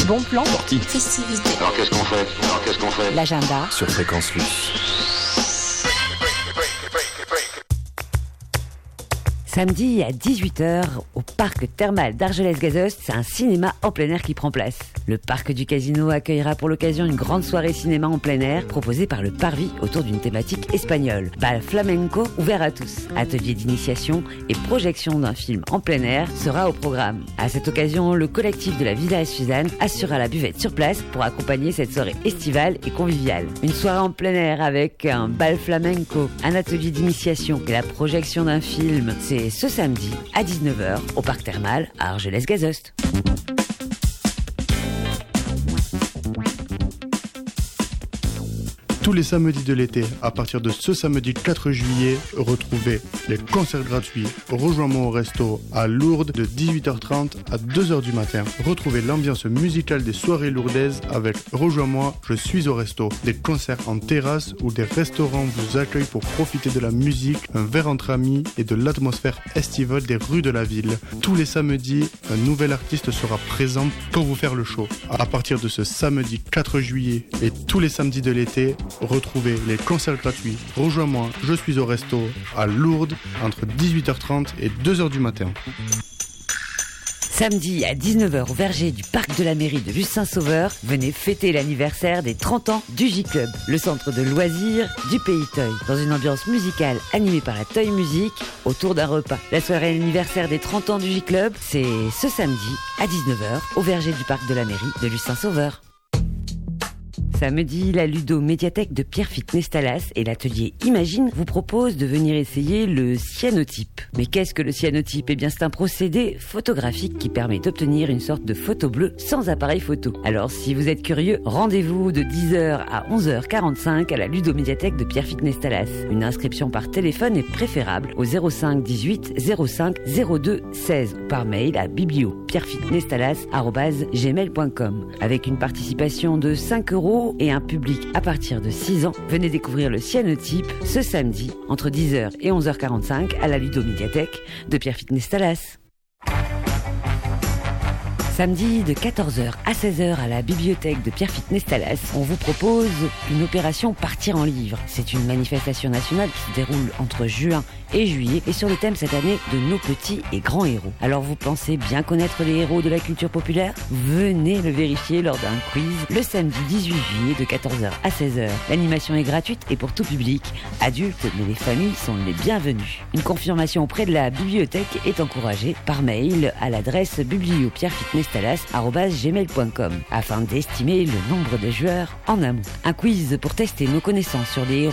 bons plans, sorties, festivités. Alors qu'est-ce qu'on fait l'agenda sur Fréquence Luce. Samedi à 18h, au parc thermal d'Argelès-Gazost, c'est un cinéma en plein air qui prend place. Le parc du Casino accueillera pour l'occasion une grande soirée cinéma en plein air proposée par le Parvis autour d'une thématique espagnole. Bal flamenco ouvert à tous. Atelier d'initiation et projection d'un film en plein air sera au programme. À cette occasion, le collectif de la Villa Suzanne assurera la buvette sur place pour accompagner cette soirée estivale et conviviale. Une soirée en plein air avec un bal flamenco, un atelier d'initiation et la projection d'un film, c'est ce samedi à 19h au parc thermal à Argelès-Gazost. Tous les samedis de l'été, à partir de ce samedi 4 juillet, retrouvez les concerts gratuits. Rejoins-moi au resto à Lourdes de 18h30 à 2h du matin. Retrouvez l'ambiance musicale des soirées lourdaises avec Rejoins-moi, je suis au resto. Des concerts en terrasse où des restaurants vous accueillent pour profiter de la musique, un verre entre amis et de l'atmosphère estivale des rues de la ville. Tous les samedis, un nouvel artiste sera présent pour vous faire le show. À partir de ce samedi 4 juillet et tous les samedis de l'été, retrouvez les concerts gratuits. Rejoins-moi, je suis au resto à Lourdes entre 18h30 et 2h du matin. Samedi à 19h au verger du parc de la mairie de Luce-Saint-Sauveur, venez fêter l'anniversaire des 30 ans du J-Club, le centre de loisirs du Pays Teuil, dans une ambiance musicale animée par la Teuil Musique autour d'un repas. La soirée anniversaire des 30 ans du J-Club, c'est ce samedi à 19h au verger du parc de la mairie de Luce-Saint-Sauveur. Samedi, la ludo-médiathèque de Pierre Fitness Talas et l'atelier Imagine vous proposent de venir essayer le cyanotype. Mais qu'est-ce que le cyanotype ? Eh bien, c'est un procédé photographique qui permet d'obtenir une sorte de photo bleue sans appareil photo. Alors, si vous êtes curieux, rendez-vous de 10h à 11h45 à la ludo-médiathèque de Pierre Fitness Talas. Une inscription par téléphone est préférable au 05 18 05 02 16 ou par mail à biblio.pierrefitnesstalas@gmail.com. Avec une participation de 5 € et un public à partir de 6 ans, venez découvrir le cyanotype ce samedi entre 10h et 11h45 à la ludo-médiathèque de Pierre Fitness Talas. Samedi de 14h à 16h à la bibliothèque de Pierre Fitness Talas, on vous propose une opération Partir en livre. C'est une manifestation nationale qui se déroule entre juin et juillet et sur le thème cette année de nos petits et grands héros. Alors vous pensez bien connaître les héros de la culture populaire ? Venez le vérifier lors d'un quiz le samedi 18 juillet de 14h à 16h. L'animation est gratuite et pour tout public, adultes mais les familles sont les bienvenues. Une confirmation auprès de la bibliothèque est encouragée par mail à l'adresse bibliopierrefitnesstalas@gmail.com afin d'estimer le nombre de joueurs en amont. Un quiz pour tester nos connaissances sur les héros